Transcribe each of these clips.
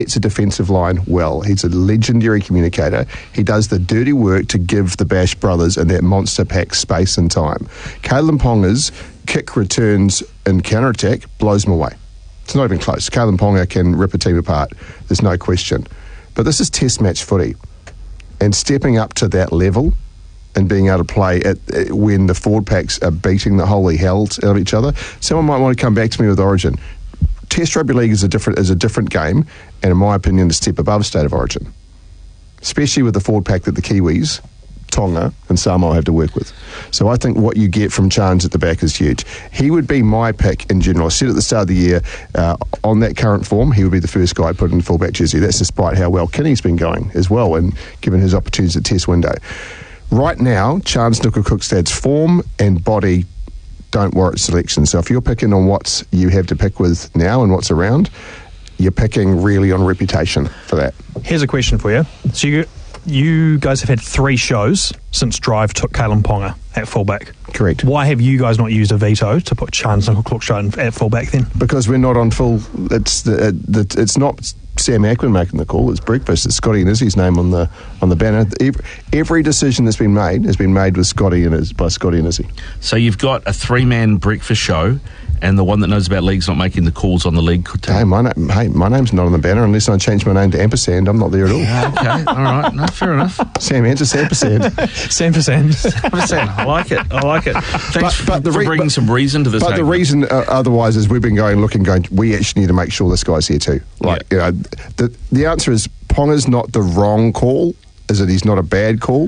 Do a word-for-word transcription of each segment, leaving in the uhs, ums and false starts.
It's a defensive line well. He's a legendary communicator. He does the dirty work to give the Bash brothers and that monster pack space and time. Kalyn Ponga's kick returns and counter-attack blows him away. It's not even close. Kalyn Ponga can rip a team apart. There's no question. But this is test match footy. And stepping up to that level and being able to play at, at when the forward packs are beating the holy hells out of each other. Someone might want to come back to me with Origin. Test rugby league is a different is a different game, and in my opinion, a step above State of Origin, especially with the forward pack that the Kiwis, Tonga, and Samoa have to work with. So I think what you get from Chance at the back is huge. He would be my pick in general. I said at the start of the year, uh, on that current form, he would be the first guy put in the fullback jersey. That's despite how well Kinney's been going as well, and given his opportunities at Test window. Right now, Chance Nuku-Cookstad's form and body don't warrant selection. So if you're picking on what you have to pick with now and what's around, you're picking really on reputation for that. Here's a question for you. So you you guys have had three shows since Drive took Kalyn Ponga at fullback. Correct. Why have you guys not used a veto to put Chance Nuku-Cookstad at fullback then? Because we're not on full. It's the, uh, the it's not Sam Ackman making the call. It's breakfast. It's Scotty and Izzy's name on the on the banner. Every, every decision that's been made has been made with Scotty and Iz, by Scotty and Izzy. So you've got a three-man breakfast show, and the one that knows about league's not making the calls on the league team. Hey, my name, hey, my name's not on the banner unless I change my name to Ampersand. I'm not there at all. Yeah, okay, all right, no, fair enough. Sam Antis Ampersand. Sampersand. Sampersand. I like it. I like it. Thanks But- but for, the re- for bringing but- some reason to this. But the Ackman. reason uh, otherwise is we've been going, looking, going, we actually need to make sure this guy's here too. Like, Yeah. you know, the the answer is Ponga's not the wrong call, is that he's not a bad call,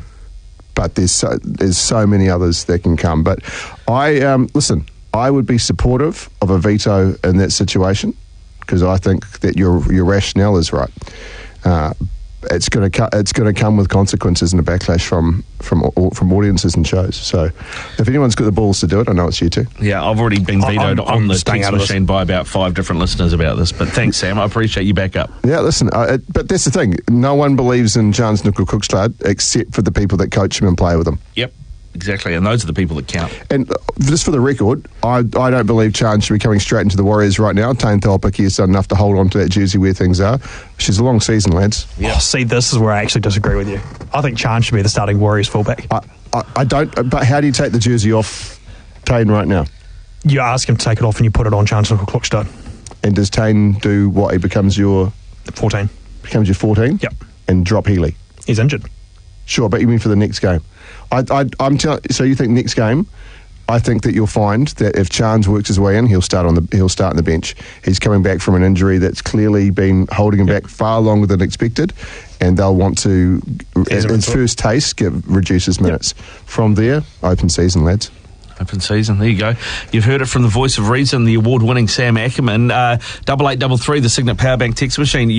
but there's so, there's so many others that can come. But I, um, listen, I would be supportive of a veto in that situation because I think that your your rationale is right. Uh, it's going to it's going to come with consequences and a backlash from from from audiences and shows. So, if anyone's got the balls to do it, I know it's you two. Yeah, I've already been vetoed I'm- on I'm the staying text out of this. machine by about five different listeners about this. But thanks, Sam. I appreciate you back up. Yeah, listen, uh, it, but that's the thing. No one believes in Chance Nuku-Cookstad except for the people that coach him and play with him. Yep, exactly. And those are the people that count. And uh, just for the record, I, I don't believe Chance should be coming straight into the Warriors right now. Tane Tolpiki has done enough to hold on to that jersey where things are. She's a long season, lads. Oh, see, this is where I actually disagree with you. I think Chance should be the starting Warriors fullback. I, I, I don't, but how do you take the jersey off Tane right now? You ask him to take it off and you put it on Chance Nuku-Cookstad. And does Tane do what? He becomes your fourteen. becomes your fourteen? Yep. And drop Healy? He's injured. Sure, but you mean for the next game? I, I, I'm telling. So you think next game? I think that you'll find that if Chance works his way in, he'll start on the he'll start on the bench. He's coming back from an injury that's clearly been holding him Yep. back far longer than expected, and they'll want to, Ease at him his into it. first taste, give, reduce his minutes. From there, open season, lads. Open season. There you go. You've heard it from the voice of reason, the award-winning Sam Ackerman. Uh, double eight double three, the Signet Powerbank text machine.